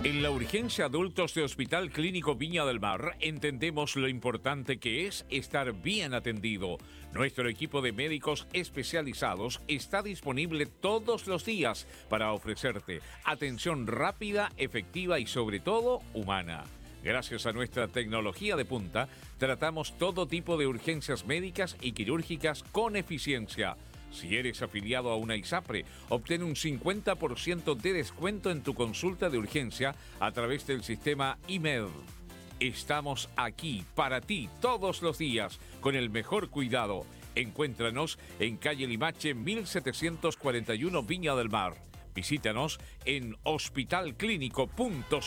En la urgencia adultos de Hospital Clínico Viña del Mar entendemos lo importante que es estar bien atendido. Nuestro equipo de médicos especializados está disponible todos los días para ofrecerte atención rápida, efectiva y sobre todo humana. Gracias a nuestra tecnología de punta, tratamos todo tipo de urgencias médicas y quirúrgicas con eficiencia. Si eres afiliado a una ISAPRE, obtén un 50% de descuento en tu consulta de urgencia a través del sistema IMED. Estamos aquí para ti todos los días con el mejor cuidado. Encuéntranos en calle Limache 1741 Viña del Mar. Visítanos en hospitalclínico.cl.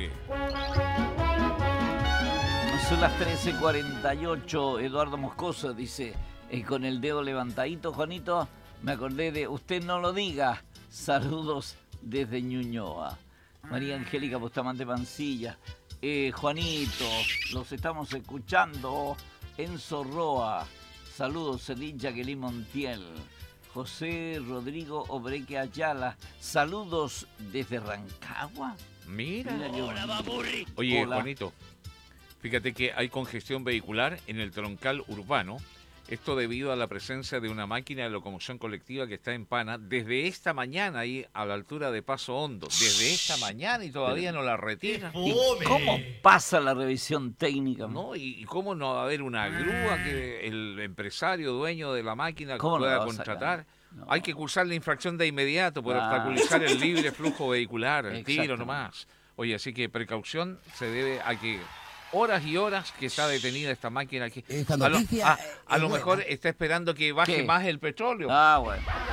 Son las 13:48. Eduardo Moscoso dice, con el dedo levantadito, Juanito, me acordé de usted no lo diga. Saludos desde Ñuñoa. María Angélica Bustamante Pancilla. Juanito, los estamos escuchando. Enzo Roa. Saludos, Celine Jacqueline Montiel. José Rodrigo Obreque Ayala. Saludos desde Rancagua. Mira. Oye, Hola. Juanito, fíjate que hay congestión vehicular en el troncal urbano. Esto debido a la presencia de una máquina de locomoción colectiva que está en pana desde esta mañana ahí a la altura de Paso Hondo. Desde esta mañana y todavía no la retira. ¿Y cómo pasa la revisión técnica? ¿No? ¿Y cómo no va a haber una grúa que el empresario dueño de la máquina pueda contratar? No. Hay que cursar la infracción de inmediato por obstaculizar el libre flujo vehicular, el tiro nomás. Oye, así que precaución se debe a que horas y horas que está detenida esta máquina aquí. Esta noticia a lo mejor está esperando que baje más el petróleo. Bueno.